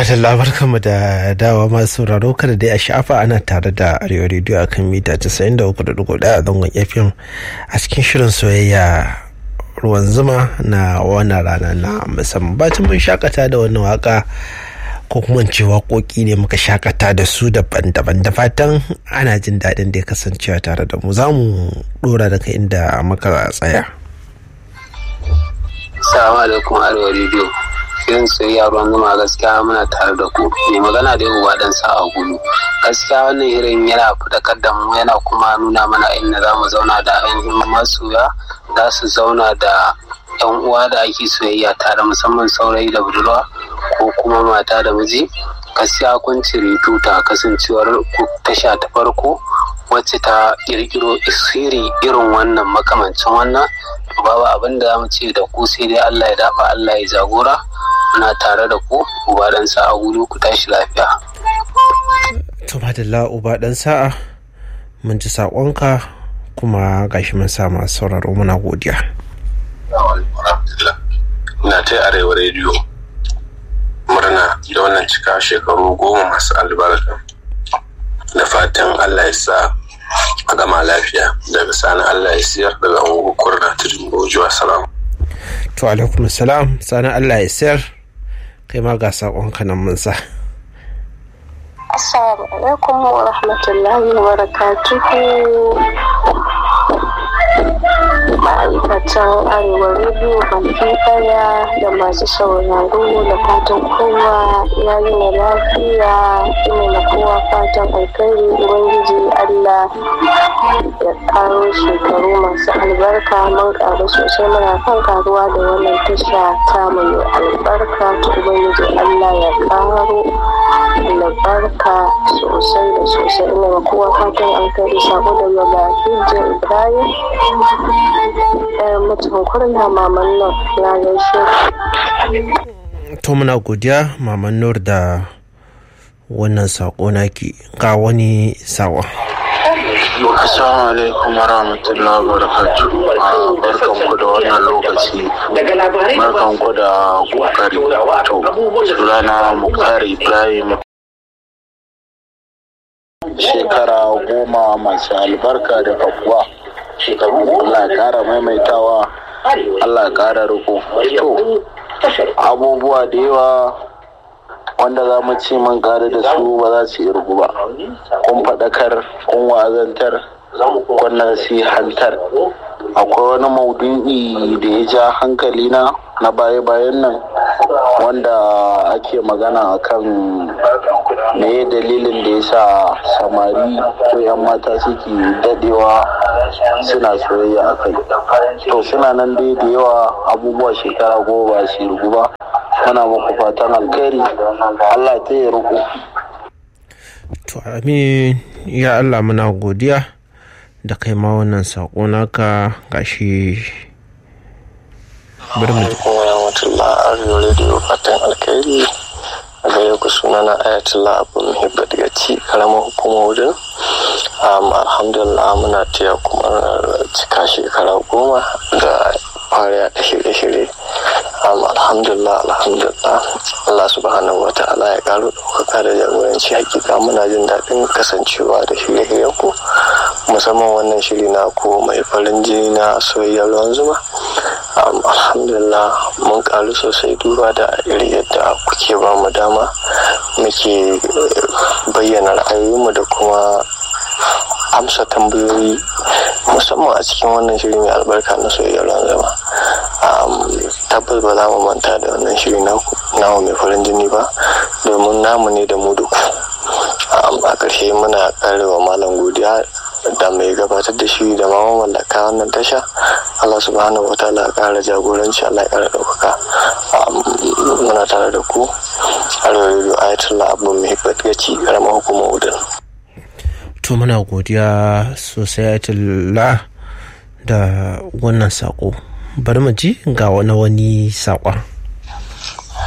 Tumatalla barkanmu da dawa masu sauraro kada dai a sha'afa ana tare da Arewa Radio akan mita 93.1 a zangon FM a cikin shirin soyayya ruwan zuma na wannan rana na musamman. Bacin mun shakata da wannan waka ko kuma ce waƙoƙi ne muka shakata da su daban-daban, da fatan ana jin daɗin da ya kasancewa tare da mu. Za mu ɗora daga inda muka tsaya. Assalamu alaikum Arewa Radio. Irin soyayya ruwan zuma gaskiya muna tare da ku. Mai magana da yau dan sa'a gudu. Gaskiya wannan irin yana fadakar da mu, yana kuma nuna mana inda za mu zauna da ainihin masoya, za su zauna da yan uwa da ake soyayya tare, musamman saurayi da budurwa ko kuma mata da miji. Gaskiya kun cire tuta kasancewar tasha ta farko wacce ta kirkiro isiri irin wannan makamancin wannan. Babu abin da za mu ce da ku sai dai Allah ya dafa, Allah ya jagora. Muna tare da ku, uba dan sa'a gudu, ku tashi lafiya. To madalla uba dan sa'a, mun ji saƙonka kuma gashi mun sa masu sauraro, muna godiya. Ina ta Arewa Radio murna da wannan cika shekaru 10 masu albarka. Da fatan Allah ya sa a gama lafiya. Daga sani Allah ya siyar daga unguwar kurna ta Jimbojuwa. Salam. To alaikum salam, sani Allah ya siyar, kai ma ga saƙonka nan mun sa. Assalamu alaikum wa rahmatullahi wa barakatuhu. Ma'aikatan Arewa Radio baki ɗaya da masu sauraro, da fatan kowa ya yi na lafiya, ina na kowa fatan alkhairi. Ubangiji Allah ya karo shekaru masu albarka, mun karu sosai, muna kan karuwa da wannan tasha ta mai albarka. Ta Ubangiji Allah ya karo albarka sosai da sosai, ina na kowa fatan alkhairi. Sako da yaba Hijja Ibrahim mutum kurna maman Nur ya gaishe. To muna godiya maman Nur da wannan sako naki. Ga wani sawa. Assalamu alaikum warahmatullahi wabarakatuh. Barkan ku da wannan lokaci. Barkan ku da kokari. To sunana Mukari Ibrahim. Shekara 10 masu albarka da kafuwa. Allah ya kara maimaitawa, Allah ya kara riko. To abubuwa da yawa wanda za mu ci mun kare da su ba za su yi rugu ba. Kun faɗakar, kun wa'azantar, kun nasihantar. Akwai wani maudu'i da ya ja hankali na baya-bayan nan, wanda ake magana akan me dalilin da ya sa samari ko 'yan mata suke dadewa suna soyayya a kai. To suna nan dai da yawa, abubuwa shekara 10 ba su rugu ba. Muna muku fatan alkhairi, Allah ta yi ruku. To amin ya Allah, muna godiya da kai ma wannan saƙo naka. Gashi bari mu ji. Arewa Radio fatan alkhairi a gare ku. Sunana Ayatollah Abu Muhibbat Gaci, karamar hukumar Wudin. Alhamdulillah muna taya kuma cika shekara 10 da fara da shirye-shirye. Alhamdulillah Allah subhanahu wa ta'ala ya karo ɗaukaka da jagoranci. Hakika muna jin daɗin kasancewa da shirye-shiryen ku, musamman wannan shiri na ku mai farin jini na soyayyar ruwan zuma. Alhamdulillah mun karu sosai duba da iri yadda kuke ba mu dama muke bayyana ra'ayoyinmu da kuma amsa tambayoyi, musamman a cikin wannan shiri mai albarka na soyayyar ruwan zuma. Tabbas ba za mu manta da wannan shiri namu mai farin jini ba, domin namu ne da mu da ku. A ƙarshe muna ƙarewa malam godiya da mai gabatar da shi da ma mallaka wannan tasha. Allah subhanahu wataala ya ƙara jagoranci, Allah ya ƙara ɗaukaka. Muna tare da ku Arewa Radio Ayatollah Abu Muhibbat Gaci, karamar hukumar Wudin. To muna godiya sosai Ayatollah da wannan saƙo. Bari mu ji ga wani saƙon.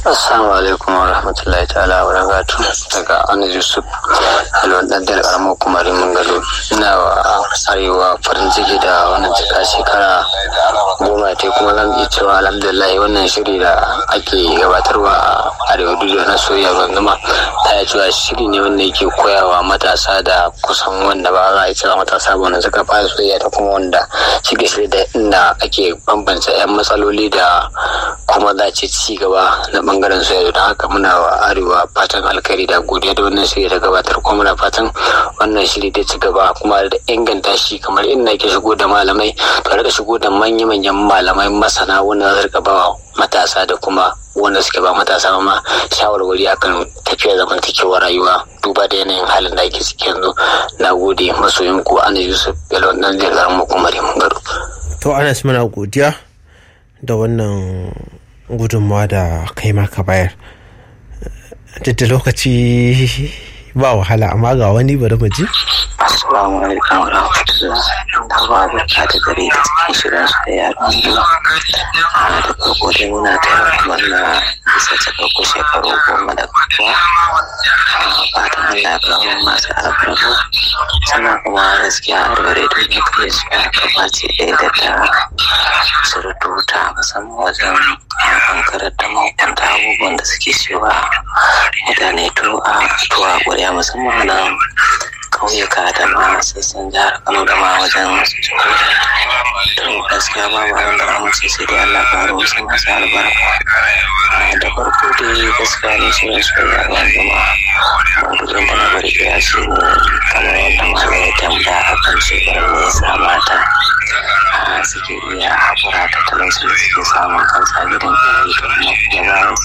Assalamu alaikum wa rahmatullahi ta'ala wa barakatuh. Daga Ana Yusuf Alwan dan da karamar kumari Mangalo. Ina wa arewa farin ciki da wannan cika shekara 10 ta kuma zan iya cewa alhamdulillah wannan shiri da ake gabatarwa a arewa duniya na soyayya banzuma ta yi cewa shiri ne wanda yake koyawa matasa da kusan wanda ba za a yi cewa matasa ba wanda suka fara soyayya da kuma wanda suke shirya da inda ake bambanta 'yan matsaloli da kuma za ce ci gaba na bangaren soyayya. Don haka muna wa arewa fatan alkhairi da godiya da wannan shiri da gabatar kuma muna fatan wannan shiri da ci gaba kuma da inganta shi kamar inda ke shigo da malamai to rika shigo da manya-manyan malamai masana wanda za rika ba matasa da kuma wanda suke ba matasa ma shawarwari akan tafiyar zamantakewar rayuwa duba da yanayin halin da ake ciki yanzu. Na gode masoyin ku Ana Yusuf Bello nan zai zama kumari Mangalo. To Anas muna godiya da wannan gudunmawa da kai maka bayar. Duk da lokaci ba wahala amma ga wani bari mu ji. Assalamu alaikum wa rahmatullahi ta ba barka da gare da cikin shirin soyayya da farko dai muna ta murna bisa cikakku shekaru 10 da kuwa fatan Allah ya kawo masu albarka sannan kuma gaskiya a rare da ya kai su a kafaci ɗaya da ta surututa musamman wajen hankarar da mahukunta abubuwan da suke cewa mutane tuwa ƙwarya musamman na ƙauyuka da ma sassan jihar Kano da ma wajen wasu jihohi. To gaskiya ba ma wanda za mu ce sai dai Allah ƙaro wasu masu albarka. Da farko dai gaskiya ne shirin soyayya ga zama maudu'in da na bari ya shi ne kamar yadda malam ya tambaya a kan shekarar ne ya sa mata suke iya haƙura da talauci da suke samun kansa gidan iyaye da kuma bayan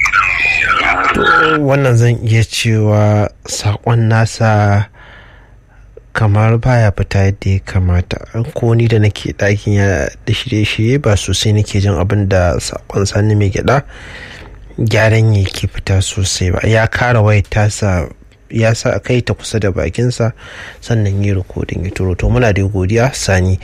sun wannan zan iya cewa saƙon nasa kamar baya fita yadda ya kamata. Ko ni da nake ɗakin ya da shirye-shirye ba sosai nake jin abin da saƙon Sani mai gyaɗa gyaran yake fita sosai ba. Ya kara wayar tasa ya sa kai ta kusa da bakinsa sannan yi rikodin ya turo. To muna da godiya Sani.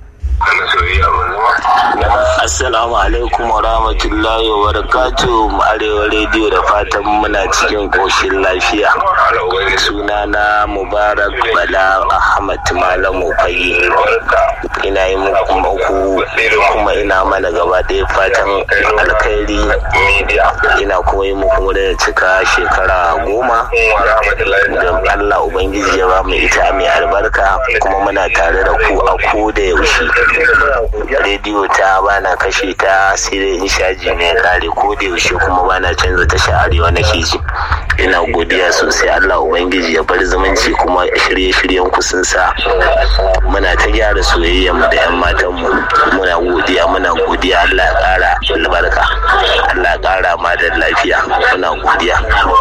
Assalamu alaikum wa rahmatullahi wa barakatuh. Arewa rediyo da fatan muna cikin koshin lafiya. Sunana Mubarak Bala Ahmad Malam Fage. Ina yi muku kuma ina mana gaba ɗaya fatan alkhairi. Ina kuma yi muku da cika shekara 10 don Allah Ubangiji ya ba mu ita mai albarka kuma muna tare da ku a ko da yaushe. Rediyo ta bana kashe ta sai dai in shaji ne kare ko da yaushe kuma bana canza tasha arewa nake ji. Ina godiya sosai Allah Ubangiji ya bar zumunci kuma shirye-shiryen ku sun sa muna ta gyara soyayya mu da yan matan mu. Muna godiya Allah ya kara albarka, Allah ya kara ma da lafiya. Muna godiya.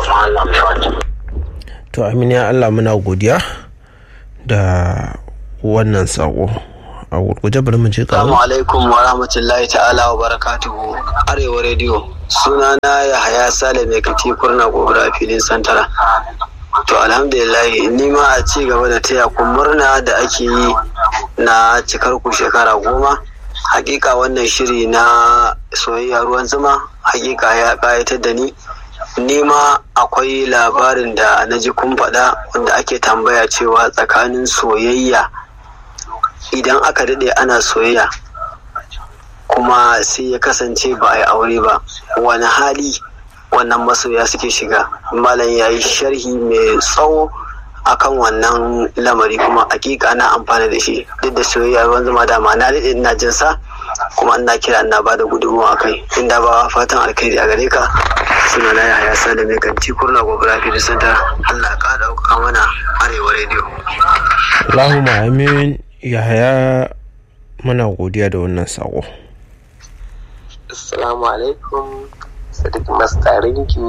To amin ya Allah muna godiya da wannan sako. A gurguje bari mu je ka. Assalamu alaikum wa rahmatullahi ta'ala wa barakatuhu. Arewa rediyo sunana Yahaya Sale mai kati kurna gobara filin Santara. To alhamdulillah ni ma a ci gaba da taya ku murna da ake yi na cikar ku shekara 10. Hakika wannan shiri na soyayya ruwan zuma hakika ya kayatar da ni. Ni ma akwai labarin da na ji kun faɗa wanda ake tambaya cewa tsakanin soyayya idan aka daɗe ana soyayya kuma sai ya kasance ba a yi aure ba wani hali wannan masoya suke shiga. Malam ya yi sharhi mai tsawo akan wannan lamari kuma hakika na amfana da shi duk da soyayya ruwan zama dama na daɗe ina jin sa kuma ina kira ina ba da gudunmawa akai. Inda ba fatan alkhairi a gare ka. Suna na Yahaya Sale mai kanti kurna gobara fi da santa. Allah ka dauka mana Arewa rediyo. Allahumma amin. Yahaya muna godiya da wannan sako. Assalamu alaikum. Sadiq Mastarinki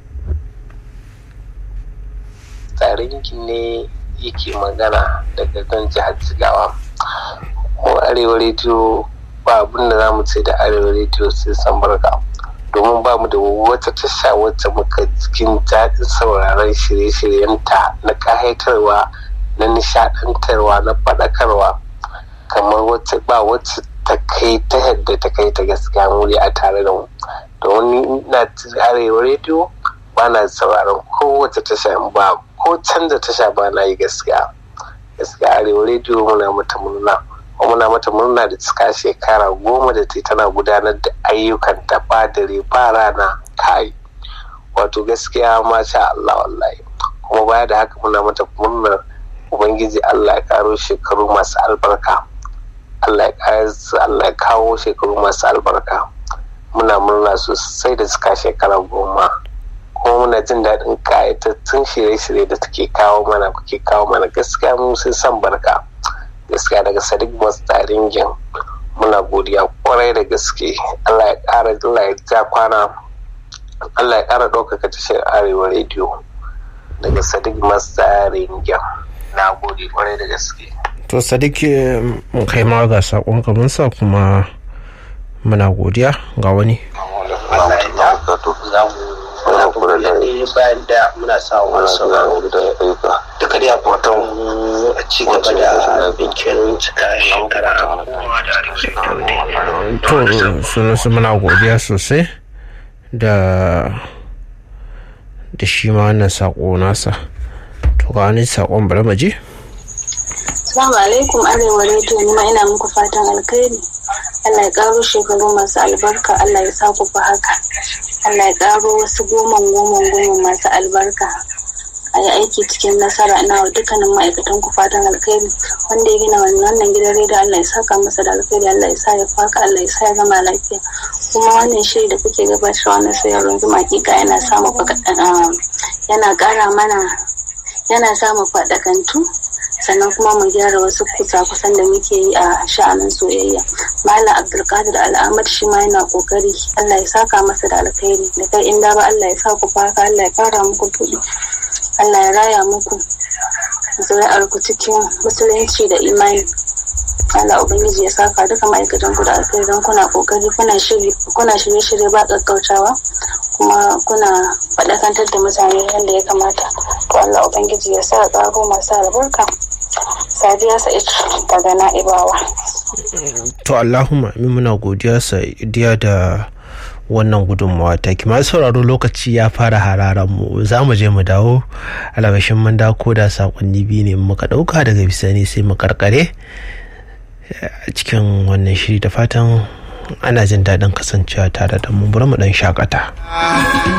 ne yake magana daga kan jihar Jigawa. Mu Arewa rediyo ba abin da za mu ce da Arewa rediyo sai san barka. Domin ba mu da wata tasha wacce muka cikin daɗin sauraron shirye-shiryenta na ƙayatarwa na nishadantarwa na faɗakarwa kamar wacce ta kai ta yadda ta kai ta gaskiya muri a tare da mu. domin ina arewa rediyo ba na sauraron kowace tasha ba, ko canza tasha ba na yi gaskiya arewa rediyo muna mata murna da cika shekara 10 da tana gudanar da ayyukan ta ba dare ba rana kai, wato gaskiya masha Allah wallahi. kuma baya da haka muna mata murnar ubangiji Allah ya karo shekaru masu albarka, Allah ya kawo shekaru masu albarka. Muna murna sosai da suka shekara 10, kuma muna jin daɗin ƙayatattun shirye-shirye da kuke kawo mana gaskiya mun sun san barka gaskiya. Daga Sadiq Mastaringin muna godiya kwarai da gaske. Allah ya ja kwana, Allah ya ƙara ɗaukaka tashar arewa rediyo. Daga Sadiq Mastaringin na gode kwarai da gaske. To Sadiq, kai ma ga sakon ka mun sa kuma muna godiya. Ga wani bayan da muna sa wani sauraro duka da fatan a ci gaba da bikin cika shekara to su muna godiya sosai da shi ma wannan sako nasa. To ga wani sakon bari mu je. Assalamu alaikum arewa rediyo, ni ma ina muku fatan alkhairi. Allah ya karo shekaru masu albarka, Allah ya sa ku fa haka. Allah ya karo wasu goma masu albarka. A yi aiki cikin nasara. Ina wa dukkanin ma'aikatan ku fatan alkhairi. Wanda ya gina wannan gidan rediyo, Allah ya saka masa da alkhairi, Allah ya sa ya faka, Allah ya sa ya gama lafiya. Kuma wannan shiri da kuke gabatarwa na sayarwar zuma hakika yana samu yana ƙara mana, yana samu faɗakantu, sannan kuma mu gyara wasu kusa-kusan da muke yi a sha'anin soyayya. Malam Abdulkadir Al'amad shi ma yana kokari, Allah ya saka masa da alkhairi. Da kai inda ba Allah ya sa ku faka, Allah ya kara muku buɗi, Allah ya raya muku zuri'ar ku cikin musulunci da imani. Allah ubangiji ya saka duka ma'aikatan ku da alkhairi, don kuna kokari, kuna shirye-shirye ba kakkautawa, kuma kuna faɗakantar da mutane yadda ya kamata. To Allah ubangiji ya sa ƙaro masu albarka. Sadiya Sa'id daga Na'ibawa. To Allahumma amin, muna godiya Sadiya da wannan gudunmawa ta ki. Masu sauraro, lokaci ya fara hararan mu, za mu je mu dawo alabashin mun da ko da sakonni biyu ne muka dauka daga bisani sai mu karkare cikin wannan shiri. Da fatan ana jin daɗin kasancewa tare da mu. Bari mu dan shakata.